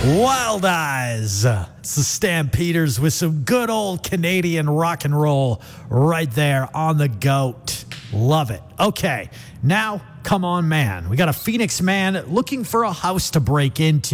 Wild Eyes. It's the Stampeders with some good old Canadian rock and roll right there on the goat. Love it. Okay, now, come on, man. We got a Phoenix man looking for a house to break into.